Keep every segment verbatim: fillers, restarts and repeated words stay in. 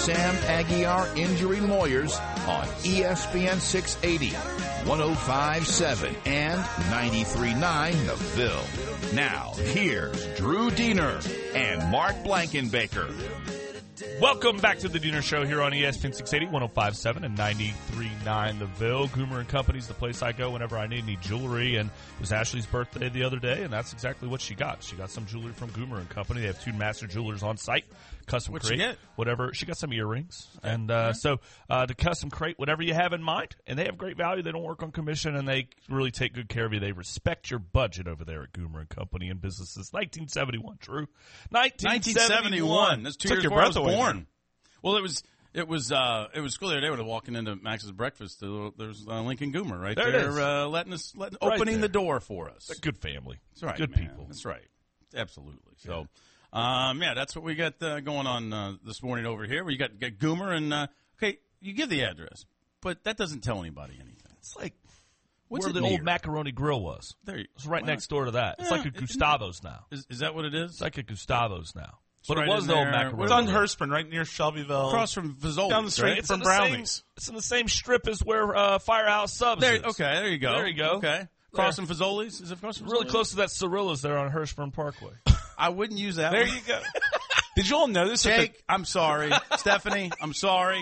Sam Aguiar Injury Lawyers on E S P N six eighty, one oh five point seven, and ninety-three point nine The Ville. Now, here's Drew Diener and Mark Blankenbaker. Welcome back to the Diener Show here on E S P N six eighty, one oh five point seven, and ninety-three point nine The Ville. Goomer and Company's the place I go whenever I need any jewelry, and it was Ashley's birthday the other day, and that's exactly what she got. She got some jewelry from Goomer and Company. They have two master jewelers on site. Custom What'd crate, she get? whatever. She got some earrings, and uh, so uh, the custom crate, whatever you have in mind, and they have great value. They don't work on commission, and they really take good care of you. They respect your budget over there at Goomer and Company and businesses. nineteen seventy-one, Drew. nineteen seventy-one. That's two Took years your before I was breath away, born. man. Well, it was it was uh, it was cool the other day when I was walking into Max's breakfast. There was uh, Lincoln Goomer right There it there, is. uh, letting us, letting, Right opening there. the door for us. They're a good family. That's right, Good man. people. That's right, absolutely. So, um, yeah, that's what we got uh, going on uh, this morning over here. We got, got Goomer and uh, okay, you give the address, but that doesn't tell anybody anything. It's like What's where it the near? old macaroni grill was. There you, It's right well, next door to that. It's yeah, like a it- Gustavo's now. Is, is that what it is? It's like a Gustavo's now. But right it was in the old there. macaroni It's on grill. Hurstman, right near Shelbyville. Across from Fazoli's, Down the street right? It's from in the same- Brownies. It's in the same strip as where uh, Firehouse Subs There, is. okay, there you go. There you go. Okay, across from Fazoli's. Is it across from Really Fazoli's? close to that Cirilla's there on Hirschburn Parkway. I wouldn't use that. There one. you go. Did you all notice that Jake, I'm sorry. Stephanie, I'm sorry.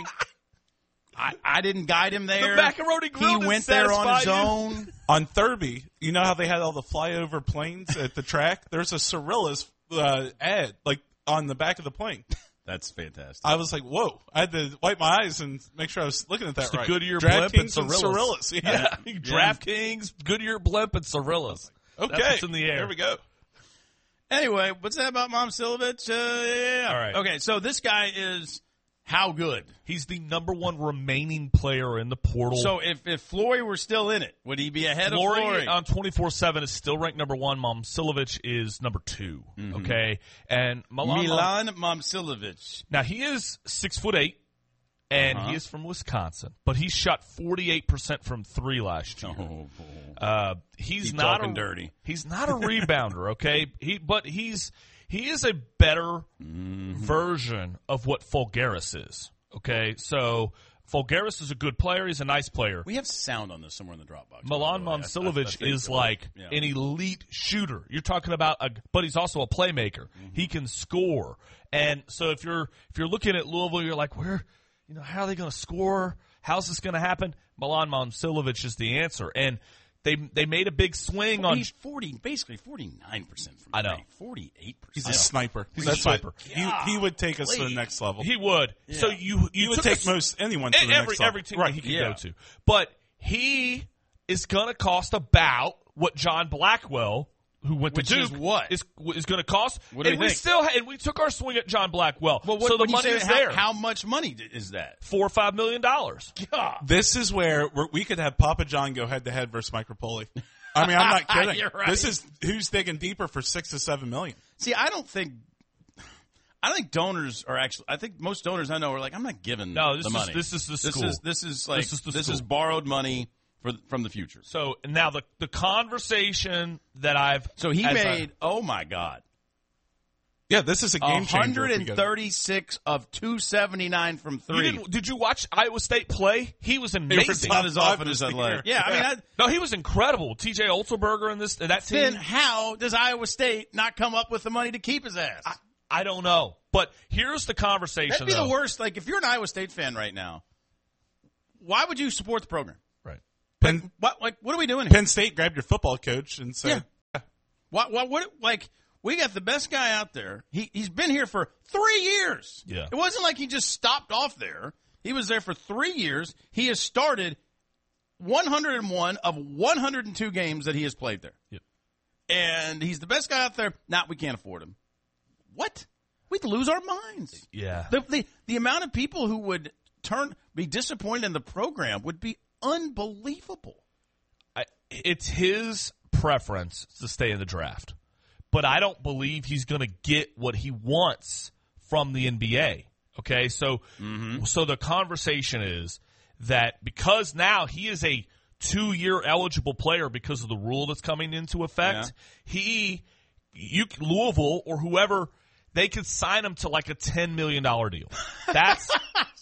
I, I didn't guide him there. The macaroni grill He didn't went there on his satisfy you? own. the, on Thurby, you know how they had all the flyover planes at the track? There's a Cirilla's uh, ad, like, on the back of the plane. That's fantastic. I was like, whoa. I had to wipe my eyes and make sure I was looking at that The right. Goodyear Blimp and DraftKings and Cirilla's. Cirilla's. Yeah. Yeah, DraftKings, Goodyear Blimp, and Cirilla's. Okay. That's what's in the air. There we go. Anyway, what's that about Mom Silovich? Uh, yeah. All right. Okay, so this guy is how good? He's the number one remaining player in the portal. So if, if Flory were still in it, would he be ahead Flory of Flory? on twenty-four seven is still ranked number one. Momcilovic is number two. Okay, and Milan. Milan Momcilovic. Now he is six foot eight, and Uh-huh. he is from Wisconsin, but he shot forty-eight percent from three last year. Oh, Uh, he's Keep not talking a, dirty. He's not a rebounder, okay? He but he's he is a better Mm-hmm. version of what Fulgaris is. Okay, so Fulgaris is a good player. He's a nice player. we have sound on this somewhere in the Dropbox. Milan by the way. I- I- I Momcilovic think is so. like Yeah. an elite shooter. You're talking about a, but he's also a playmaker. Mm-hmm. He can score, and so if you're if you're looking at Louisville, you're like, where, you know, how are they going to score? How's this going to happen? Milan Momcilovic is the answer, and they they made a big swing on. He's forty, basically forty-nine percent from I know. three. forty-eight percent. He's a sniper. He's a That's sniper. What, he, he would take us to the Golly. next level. He would. So you you He would took take us- most anyone to the every next level. every team Right. he could Yeah. go to, but he is going to cost about what John Blackwell, who went Which to is Duke, what? is is going to cost. What do and you we think? still ha- and we took our swing at John Blackwell. Well, what, so the when you money say is how, there. How much money d- is that? Four or five million dollars. God. This is where we're, we could have Papa John go head to head versus Mike Rapoli. I mean, I'm not kidding. You're right. This is who's digging deeper for six to seven million. See, I don't think. I don't think donors are actually. I think most donors I know are like, I'm not giving No, this the is- money. this is the This school. is this is like This is the this school. is borrowed money for from the future. So now the the conversation that I've So he as I- made. oh my God. Yeah, this is a game changer. if we get it. one thirty-six of two seventy-nine from You three. didn't, did you watch Iowa State play? He was amazing. Not as Five often this as I'd year. like. Yeah, I mean, I, No, he was incredible. T J Otzelberger and this that team. then how does Iowa State not come up with the money to keep his ass? I, I don't know. But here's the conversation. That'd be though. the worst. Like, if you're an Iowa State fan right now, why would you support the program? Right. Penn, What, like, what are we doing here? Penn State grabbed your football coach and said, What, what, what, like, we got the best guy out there. He, he's been here for three years. Yeah. It wasn't like he just stopped off there. He was there for three years. He has started one hundred one of one hundred two games that he has played there. Yep. And he's the best guy out there. Not, we can't afford him. What? We'd lose our minds. Yeah. The, the, the amount of people who would turn, be disappointed in the program would be unbelievable. I, it's his preference to stay in the draft. But I don't believe he's going to get what he wants from the N B A. Okay, so Mm-hmm. so the conversation is that because now he is a two-year eligible player because of the rule that's coming into effect, he, you, Louisville or whoever, they could sign him to like a ten million dollars deal. That's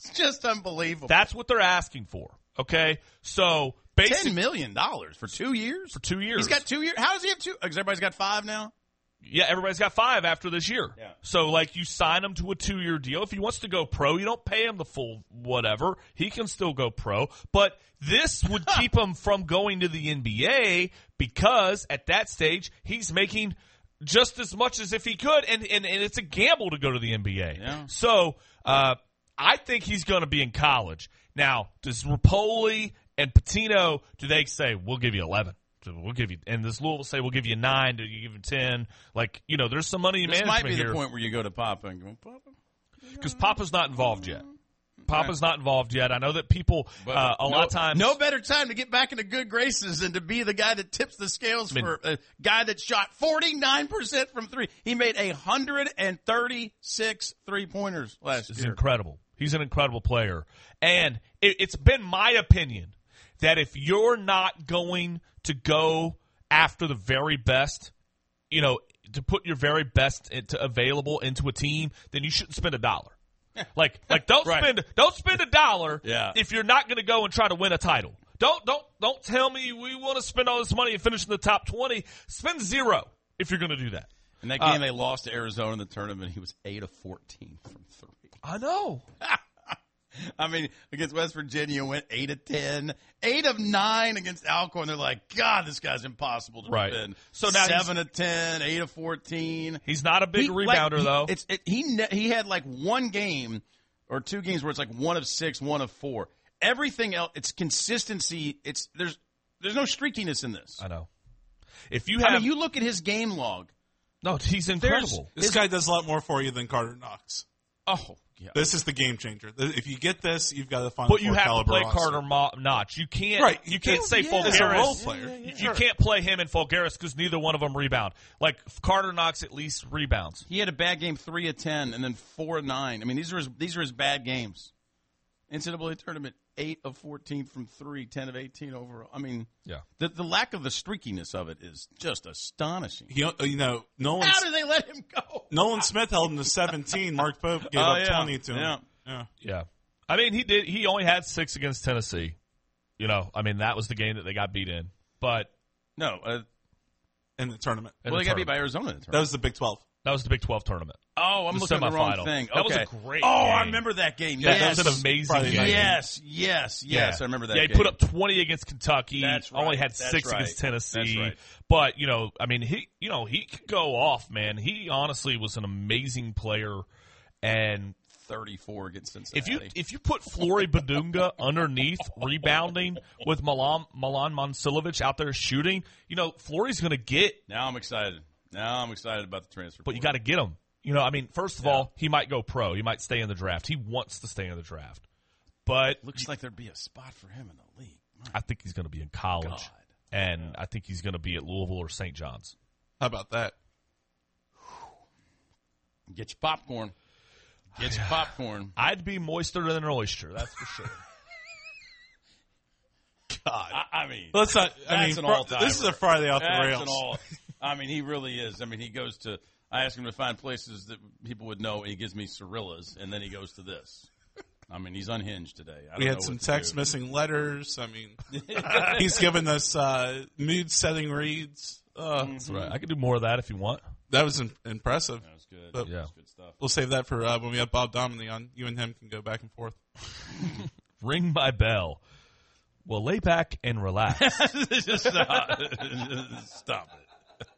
just unbelievable. That's what they're asking for. Okay, so basically ten million dollars for two years. for two years. He's got two years. How does he have two? Because everybody's got five now. Yeah, everybody's got five after this year. Yeah. So, like, you sign him to a two-year deal. If he wants to go pro, you don't pay him the full whatever. He can still go pro. But this would keep him from going to the N B A because at that stage, he's making just as much as if he could, and, and, and it's a gamble to go to the N B A. Yeah. So, uh, I think he's going to be in college. Now, does Rapoli and Patino, do they say, we'll give you eleven? So we'll give you, and this Louisville say we'll give you nine. Do you give him ten? Like, you know, there's some money This management might be here. the point where you go to Papa and go, Papa, Because Papa's not involved yet. Papa's not involved yet. I know that people, But uh, a no, lot of times. no better time to get back into good graces than to be the guy that tips the scales I mean- for a guy that shot forty-nine percent from three. He made one hundred thirty-six three-pointers last It's year. incredible. He's an incredible player. And it, it's been my opinion that if you're not going to go after the very best, you know, to put your very best into, available into a team, then you shouldn't spend a dollar. Like, like don't Right. spend don't spend a dollar Yeah. if you're not going to go and try to win a title. Don't don't don't tell me we want to spend all this money and finish in the top twenty. Spend zero if you're going to do that. In that game, they lost to Arizona in the tournament. He was eight of fourteen from three. I know. I mean, against West Virginia, went eight of ten, eight of nine against Alcorn. They're like, God, this guy's impossible to Right. defend. So now seven of ten, eight of fourteen. He's not a big He- rebounder like, he- though. It's it, he ne- he had like one game or two games where it's like one of six, one of four. Everything else, it's consistency. It's there's there's no streakiness in this. I know. If you have I mean, you look at his game log. no, he's incredible. This guy does a lot more for you than Carter Knox. Oh, yeah. This is the game changer. If you get this, you've got the final But you four have to caliber play roster. Carter Mo- Notch. You can't. Right. You can't Yeah, say yeah. Fulgaris. As a role player. You- You Sure. can't play him and Fulgaris because neither one of them rebound. Like Carter Knox at least rebounds. He had a bad game, three of ten, and then four of nine. I mean, these are his, these are his bad games. N C double A tournament, eight of fourteen from three, ten of eighteen overall. I mean, Yeah. the the lack of the streakiness of it is just astonishing. He, you know, Nolan, How did they let him go? Nolan Smith held him to seventeen. Mark Pope gave Oh, up yeah. twenty to him. Yeah. Yeah. Yeah. I mean, he did. He only had six against Tennessee. You know, I mean, that was the game that they got beat in. But No, uh, In the tournament. in well, the they got beat by tournament. Arizona in the That tournament. was the Big twelve. That was the Big twelve tournament. Oh, I'm the looking at the wrong semifinal. thing. That was Okay. a great Oh, game. I remember that game. Yeah, Yes. that was an amazing Friday game. night. Yes, yes, yes. I remember that Yeah, he game. put up twenty against Kentucky. That's Only right. had That's six right. against Tennessee. That's right. But you know, I mean, he, you know, he could go off, man. He honestly was an amazing player. And thirty-four against Cincinnati. if you if you put Flory Badunga underneath rebounding with Milan Milan Monsilovic out there shooting, you know, Flory's going to get. Now I'm excited. Now I'm excited about the transfer. But you portal. got to get him. You know, I mean, first of all, he might go pro. He might stay in the draft. He wants to stay in the draft. But Looks like there'd be a spot for him in the league. My I think he's going to be in college. God. And I think he's going to be at Louisville or Saint John's. How about that? Get your popcorn. Get your popcorn. I'd be moister than an oyster, that's for sure. God. I, I mean, Let's not. I That's mean, an fr- all-timer. this is a Friday off the that's rails. an all. I mean, he really is. I mean, he goes to. I ask him to find places that people would know, and he gives me Cirillas, and then he goes to this. I mean, he's unhinged today. I We don't had know some what to text do. missing letters. I mean, he's given us uh, mood setting reads. Uh, That's right. I could do more of that if you want. That was im- impressive. That was good. But- That Yeah. was good stuff. We'll save that for uh, when we have Bob Dominy on. You and him can go back and forth. Ring my bell. Well, lay back and relax. Just stop. Stop it.